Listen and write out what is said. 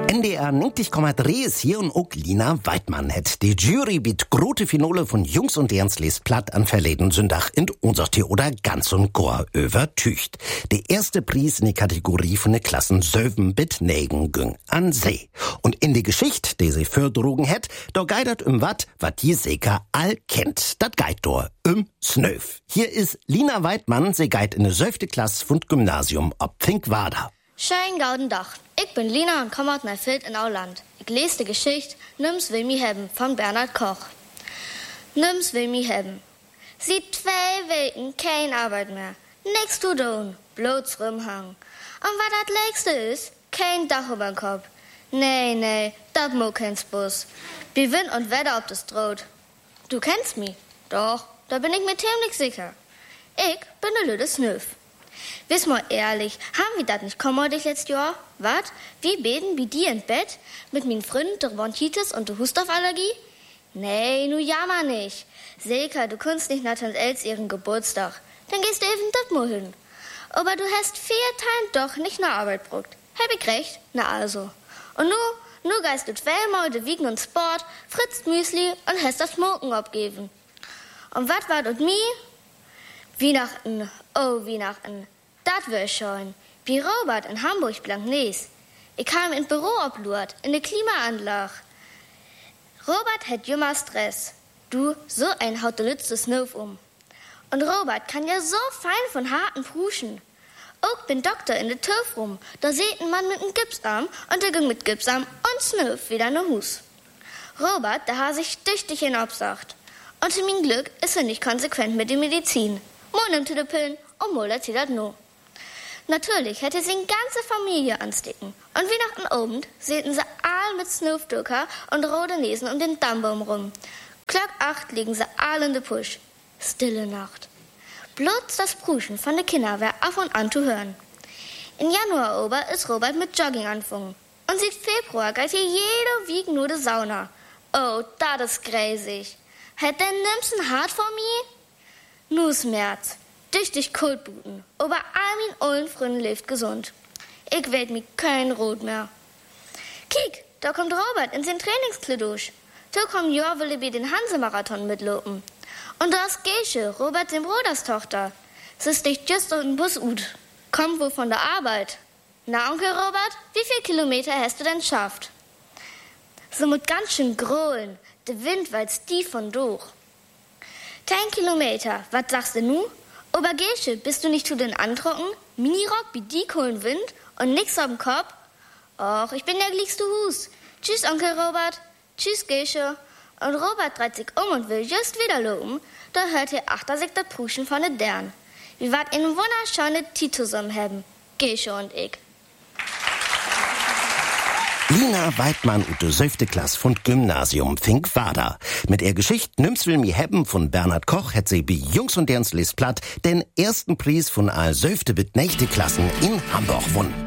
NDR 90,3 ist hier und auch Lina Weidmann hat die Jury bietet grote Finale von Jungs und Ernst lest platt an verleden Sonntag in unser Theater ganz und Chor übertücht. Der erste Preis in der Kategorie von der Klassen 7 bis 9 ging an See. Und in der Geschichte, die sie Förderungen hat, da geidert wat die sicher all kennt. Dat geit dor Snöf. Hier ist Lina Weidmann, sie geit in der 7. Klasse von Gymnasium ob Finkwada. Schönen gauden Dach. Ich bin Lina und komme aus Neufeld in Auland. Ich lese die Geschichte Nimm's will mi hebben von Bernhard Koch. Nimm's will mi hebben. Sieht 2 Wochen kein Arbeit mehr. Nix zu tun, bloß rumhangen. Und was das Lägste ist, kein Dach über den Kopf. Nee, das mo kein Bus. Wie Wind und Wetter ob das droht. Du kennst mich. Doch, da bin ich mir ziemlich sicher. Ich bin der Lüde Snöf. Wiss mal ehrlich, haben wir das nicht kommodig letztes Jahr? Wat? Wir beten wie die in Bett? Mit meinen Freunden der Bronchitis und der Hustofallergie? Nee, nu jammer nicht. Silka, du kannst nicht nach Tant Els ihren Geburtstag. Dann gehst du eben das mal hin. Aber du hast 4 Tage doch nicht nach Arbeit bruckt. Hab ich recht? Na also. Und nu geist du 2 Mal de Wiegen und Sport, fritzt Müsli und hast das Smoken abgeben. Und wat war das mi? Weihnachten, oh Weihnachten, das wär schön. Wie Robert in Hamburg Blanknees. Ich kam ins Büro oblurt, in der Klimaanlage. Robert hat jümmer Stress. Du, so ein haut der letzte Snöf um. Und Robert kann ja so fein von harten Pruschen. Auch bin Doktor in der Turf rum. Da seht ein Mann mit einem Gipsarm und der ging mit Gipsarm und Snöf wieder ne Hus. Robert, der ha sich tüchtig hinabsagt. Und zu meinem Glück ist er nicht konsequent mit der Medizin. Mo nimmt die Pillen und Mo erzählt das no. Natürlich hätte sie eine ganze Familie anstecken. Und wie nach Abend säten sie all mit Snöfdücker und rote Nesen um den Dammbaum rum. Klock 8 liegen sie all in de Pusch. Stille Nacht. Bloß das Pruschen von den Kindern wär ab und an zu hören. In Januar ober ist Robert mit Jogging anfangen. Und seit Februar geht hier jede Wieg nur de Sauna. Oh, das ist gräsig. Hätt denn nimm's hart vor mir? Nus März. Tüchtig Kultbuten. Aber all min ollen Fründen lebt gesund. Ich werd mi kein Rot mehr. Kiek, da kommt Robert in sein Trainingskledusch. Da kommt Jorwille wie den Hansemarathon mitlopen. Und da ist Gesche, Robert dem Broders Tochter. Sie ist dich just und Bus ut. Kommt wohl von der Arbeit. Na, Onkel Robert, wie viel Kilometer hast du denn schafft? So mit ganz schön Grohlen. Der Wind weil's tief von durch. 10 Kilometer, was sagst du nu? Aber Gesche, bist du nicht zu den Androcken? Minirock wie die kohlen Wind und nix am Kopf? Och, ich bin der gliegste Hus. Tschüss, Onkel Robert. Tschüss, Gesche. Und Robert dreht sich um und will just wieder loben. Da hört ihr achter sich das Pruschen von den Dern. Wir wart in wunderschöne Tit zusammen haben. Gesche und ich. Lina Weidmann und die 7. Klasse von Gymnasium Finkwada. Mit der Geschichte Nimm's will mi hebben von Bernhard Koch hat sie bei Jungs und Ernst lest platt den ersten Preis von all 7. bis 9. Klassen in Hamburg gewonnen.